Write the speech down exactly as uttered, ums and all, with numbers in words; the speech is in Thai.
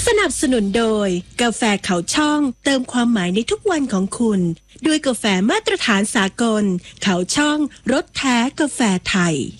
สนับสนุนโดยกาแฟเขาช่องเติมความหมายในทุกวันของคุณด้วยกาแฟมาตรฐานสากลเขาช่องรสแท้กาแฟไทย